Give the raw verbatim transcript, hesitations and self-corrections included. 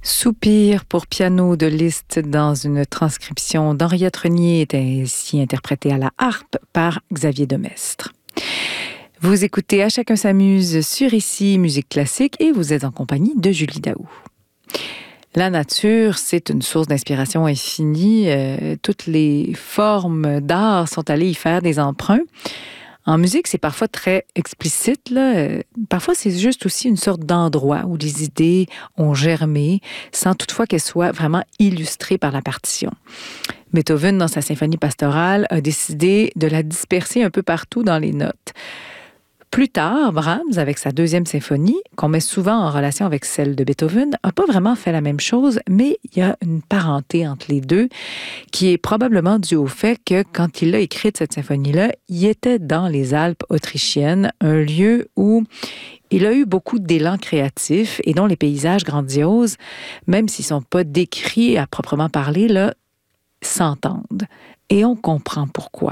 Soupir pour piano de Liszt dans une transcription d'Henriette Renier est ainsi interprétée à la harpe par Xavier Demestre. Vous écoutez À chacun s'amuse sur Ici Musique classique et vous êtes en compagnie de Julie Daou. La nature, c'est une source d'inspiration infinie. Euh, toutes les formes d'art sont allées y faire des emprunts. En musique, c'est parfois très explicite, là. Euh, parfois, c'est juste aussi une sorte d'endroit où les idées ont germé, sans toutefois qu'elles soient vraiment illustrées par la partition. Beethoven, dans sa symphonie pastorale, a décidé de la disperser un peu partout dans les notes. Plus tard, Brahms, avec sa deuxième symphonie, qu'on met souvent en relation avec celle de Beethoven, n'a pas vraiment fait la même chose, mais il y a une parenté entre les deux qui est probablement due au fait que quand il a écrit cette symphonie-là, il était dans les Alpes autrichiennes, un lieu où il a eu beaucoup d'élan créatif et dont les paysages grandioses, même s'ils ne sont pas décrits à proprement parler, là, s'entendent. Et on comprend pourquoi.